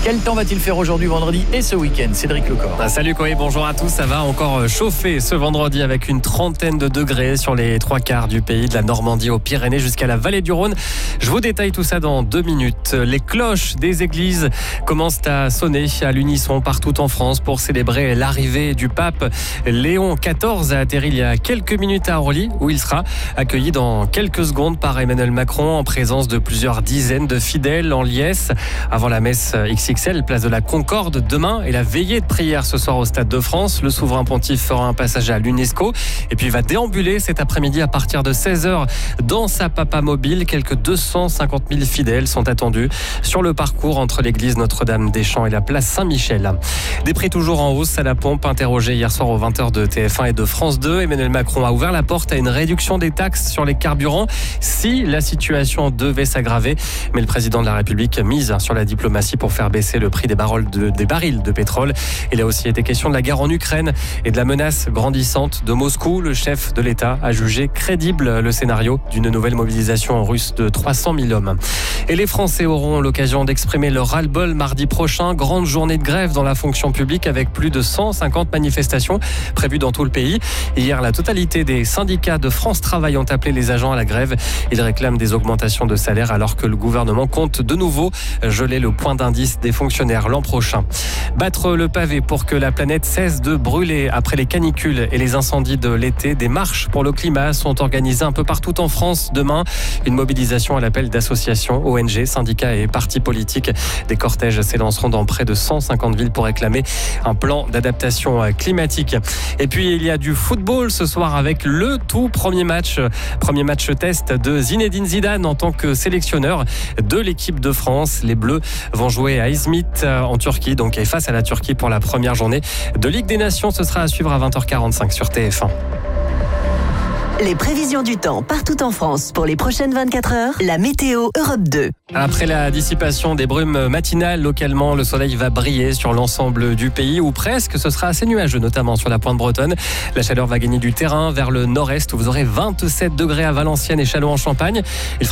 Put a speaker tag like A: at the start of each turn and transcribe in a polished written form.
A: Quel temps va-t-il faire aujourd'hui, vendredi et ce week-end? Cédric Lecor.
B: Salut Koé, bonjour à tous. Ça va encore chauffer ce vendredi avec une trentaine de degrés sur les 3/4 du pays, de la Normandie aux Pyrénées jusqu'à la vallée du Rhône. Je vous détaille tout ça dans 2 minutes. Les cloches des églises commencent à sonner à l'unisson partout en France pour célébrer l'arrivée du pape. Léon XIV a atterri il y a quelques minutes à Orly, où il sera accueilli dans quelques secondes par Emmanuel Macron en présence de plusieurs dizaines de fidèles en liesse. Avant la messe XXL, place de la Concorde demain et la veillée de prière ce soir au Stade de France. Le souverain pontife fera un passage à l'UNESCO et puis va déambuler cet après-midi à partir de 16h dans sa papa mobile. Quelques 250 000 fidèles sont attendus sur le parcours entre l'église Notre-Dame-des-Champs et la place Saint-Michel. Des prix toujours en hausse à la pompe. Interrogé hier soir aux 20h de TF1 et de France 2, Emmanuel Macron a ouvert la porte à une réduction des taxes sur les carburants si la situation devait s'aggraver. Mais le président de la République mise sur la diplomatie pour faire baisser le prix des barils de pétrole. Il a aussi été question de la guerre en Ukraine et de la menace grandissante de Moscou. Le chef de l'État a jugé crédible le scénario d'une nouvelle mobilisation russe de 300 000 hommes. Et les Français auront l'occasion d'exprimer leur ras-le-bol mardi prochain. Grande journée de grève dans la fonction publique avec plus de 150 manifestations prévues dans tout le pays. Hier, la totalité des syndicats de France Travail ont appelé les agents à la grève. Ils réclament des augmentations de salaire alors que le gouvernement compte de nouveau geler le point d'indice des fonctionnaires l'an prochain. Battre le pavé pour que la planète cesse de brûler après les canicules et les incendies de l'été. Des marches pour le climat sont organisées un peu partout en France demain. Une mobilisation à l'appel d'associations, ONG, syndicats et partis politiques. Des cortèges s'élanceront dans près de 150 villes pour réclamer un plan d'adaptation climatique. Et puis il y a du football ce soir avec le tout premier match test de Zinedine Zidane en tant que sélectionneur de l'équipe de France. Les Bleus vont jouer à Izmit en Turquie, donc et face à la Turquie pour la première journée de Ligue des Nations. Ce sera à suivre à 20h45 sur TF1.
C: Les prévisions du temps partout en France pour les prochaines 24 heures. La météo Europe 2.
B: Après la dissipation des brumes matinales, localement, le soleil va briller sur l'ensemble du pays ou presque. Ce sera assez nuageux, notamment sur la pointe bretonne. La chaleur va gagner du terrain vers le nord-est où vous aurez 27 degrés à Valenciennes et Châlons en Champagne.